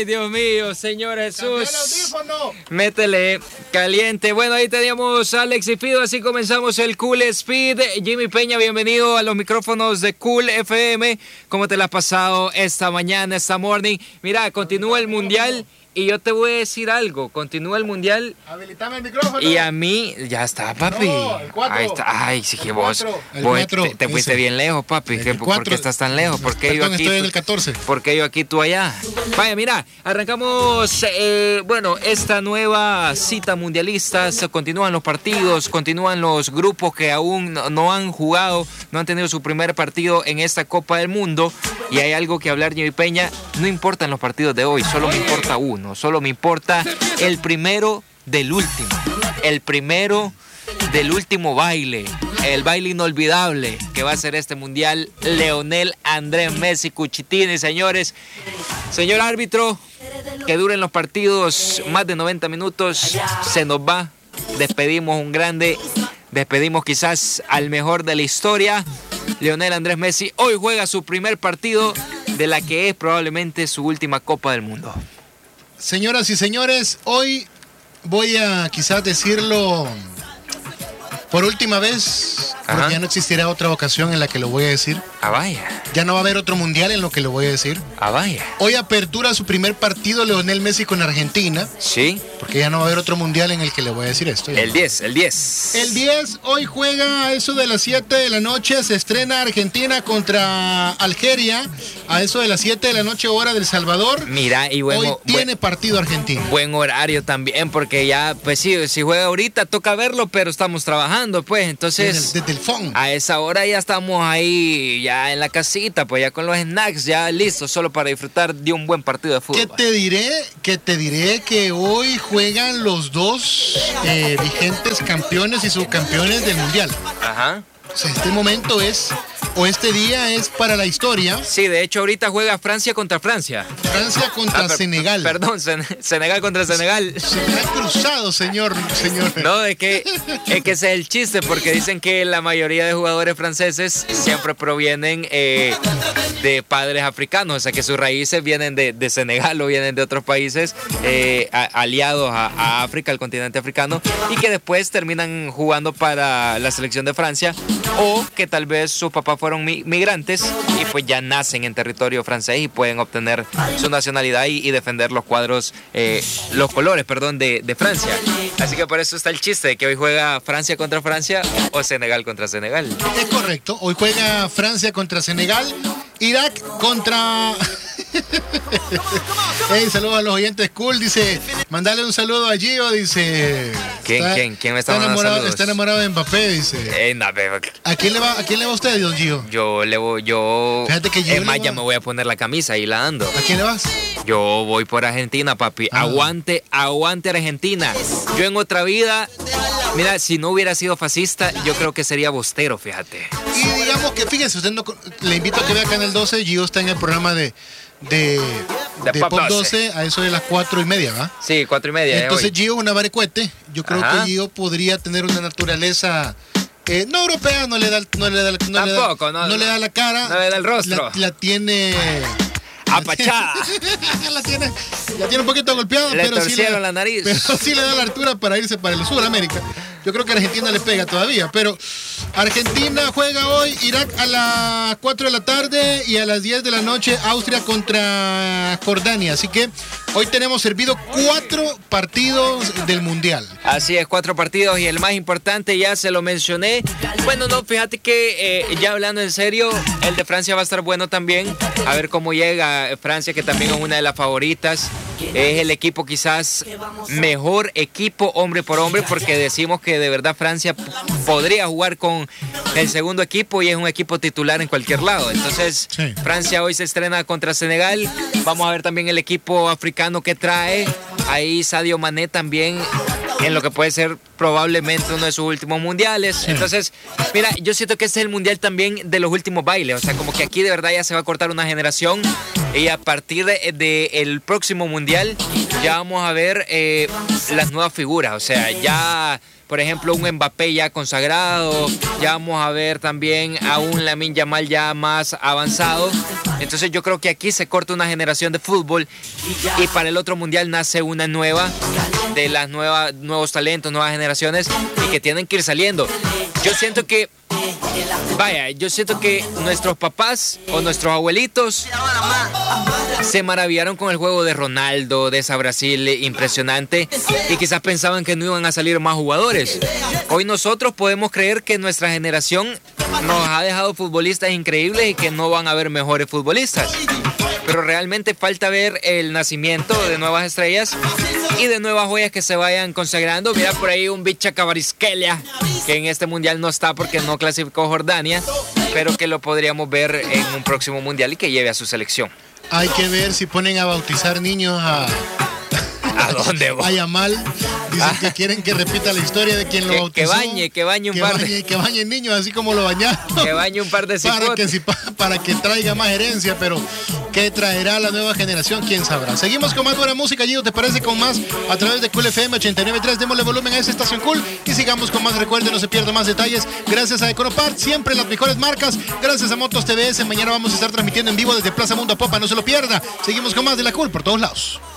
Ay, Dios mío, Señor Jesús. Métele caliente. Bueno, ahí teníamos a Alex y Fido, así comenzamos el Cool Speed. Jimmy Peña, bienvenido a los micrófonos de Cool FM. ¿Cómo te la has pasado esta mañana, esta morning? Mira, continúa el Mundial. Y yo te voy a decir algo, continúa el Mundial. Habilitame el micrófono. Y a mí, ya está, papi. No, el 4. Ahí está. Ay, sí que vos te fuiste ese. bien lejos, papi. ¿Por qué estás tan lejos? ¿Por qué Perdón, yo aquí? estoy en el 14. ¿Por qué yo aquí, tú allá? Vaya, mira, arrancamos, esta nueva cita mundialista. Se continúan los partidos, continúan los grupos que aún no han jugado, no han tenido su primer partido en esta Copa del Mundo. Y hay algo que hablar, Jimmy Peña. No importan los partidos de hoy, solo me importa uno. Solo me importa el primero del último. El primero del último baile. El baile inolvidable que va a ser este mundial. Lionel Andrés Messi Cuchitini, señores. Señor árbitro, que duren los partidos más de 90 minutos. Se nos va. Despedimos un grande. Despedimos quizás al mejor de la historia. Lionel Andrés Messi hoy juega su primer partido de la que es probablemente su última Copa del Mundo. Señoras y señores, hoy voy a quizás decirlo por última vez, porque ya no existirá otra ocasión en la que lo voy a decir. Ah, vaya. Ya no va a haber otro mundial en lo que lo voy a decir. Ah, vaya. Hoy apertura su primer partido Lionel Messi con Argentina. Sí. Porque ya no va a haber otro mundial en el que le voy a decir esto. El 10. El 10, hoy juega a eso de las 7 de la noche, se estrena Argentina contra Algeria, a eso de las 7 de la noche hora del Salvador. Mira, y hoy tiene partido Argentina. Buen horario también, porque ya, pues sí, si juega ahorita toca verlo, pero estamos trabajando, pues, entonces... Desde el phone. A esa hora ya estamos ahí, ya en la casita, pues ya con los snacks, ya listos, solo para disfrutar de un buen partido de fútbol. ¿Qué te diré que hoy juegan los dos vigentes campeones y subcampeones del mundial? Ajá. O sea, este día es para la historia. Sí, de hecho ahorita juega Francia contra Francia. Francia contra Senegal. Perdón, Senegal contra Senegal. Senegal cruzado, señor. No, es que ese es el chiste, porque dicen que la mayoría de jugadores franceses siempre provienen de padres africanos, o sea que sus raíces vienen de Senegal o vienen de otros países aliados a África, al continente africano, y que después terminan jugando para la selección de Francia, o que tal vez sus papás fueron migrantes y pues ya nacen en territorio francés y pueden obtener su nacionalidad y defender los colores de Francia. Así que por eso está el chiste de que hoy juega Francia contra Francia o Senegal contra Senegal. Es correcto, hoy juega Francia contra Senegal, Irak contra... Hey, saludos a los oyentes cool, dice, mandale un saludo a Gio, dice. ¿Quién me está mandando saludos? Está enamorado de Mbappé, dice. ¿A quién le va usted, don Gio? Fíjate que Gio ya me voy a poner la camisa y la ando. ¿A quién le vas? Yo voy por Argentina, papi. Aguante Argentina. Yo en otra vida, mira, si no hubiera sido fascista, yo creo que sería bostero, fíjate. Y digamos que, fíjese, usted le invito a que vea Canal 12, Gio está en el programa de Pop 12 a eso de las 4:30, ¿va? Sí, 4:30. Entonces Gio es una varicuete. Yo creo que Gio podría tener una naturaleza no europea, no le da la cara, no le da el rostro. La tiene apachada. la tiene un poquito golpeada, pero la nariz. Pero sí le da la altura para irse para el Sudamérica. Yo creo que Argentina le pega todavía, pero Argentina juega hoy, Irak a las 4 de la tarde y a las 10 de la noche Austria contra Jordania. Así que hoy tenemos servido 4 partidos del Mundial. Así es, 4 partidos y el más importante ya se lo mencioné. Bueno, no, fíjate que ya hablando en serio, el de Francia va a estar bueno también. A ver cómo llega Francia, que también es una de las favoritas. Es el equipo quizás mejor equipo hombre por hombre, porque decimos que de verdad Francia podría jugar con el segundo equipo y es un equipo titular en cualquier lado. Entonces sí. Francia hoy se estrena contra Senegal. Vamos a ver también el equipo africano que trae. Ahí Sadio Mané también, en lo que puede ser probablemente uno de sus últimos mundiales. Sí. Entonces, mira, yo siento que este es el mundial también de los últimos bailes. O sea, como que aquí de verdad ya se va a cortar una generación y a partir del próximo mundial ya vamos a ver las nuevas figuras. O sea, ya por ejemplo, un Mbappé ya consagrado, ya vamos a ver también a un Lamine Yamal ya más avanzado. Entonces yo creo que aquí se corta una generación de fútbol y para el otro mundial nace una nueva, de las nuevos talentos, nuevas generaciones y que tienen que ir saliendo. Yo siento que nuestros papás o nuestros abuelitos se maravillaron con el juego de Ronaldo, de esa Brasil impresionante y quizás pensaban que no iban a salir más jugadores. Hoy nosotros podemos creer que nuestra generación nos ha dejado futbolistas increíbles y que no van a haber mejores futbolistas. Pero realmente falta ver el nacimiento de nuevas estrellas y de nuevas joyas que se vayan consagrando. Mira por ahí un Bicha Kvaratskhelia, que en este mundial no está porque no clasificó Jordania, pero que lo podríamos ver en un próximo mundial y que lleve a su selección. Hay que ver si ponen a bautizar niños ¿A dónde va? A Yamal. Dicen que quieren que repita la historia de quien lo bautizó. Que bañe un par de... Que bañe niños así como lo bañaron. Que bañe un par de cipotes. Para que traiga más herencia, pero ¿qué traerá la nueva generación? ¿Quién sabrá? Seguimos con más buena música, Gio, ¿te parece? Con más a través de Cool FM 89.3. Démosle volumen a esa estación Cool y sigamos con más. Recuerden, no se pierdan más detalles. Gracias a Econopart, siempre las mejores marcas. Gracias a Motos TVS. Mañana vamos a estar transmitiendo en vivo desde Plaza Mundo a Popa. No se lo pierda. Seguimos con más de la Cool por todos lados.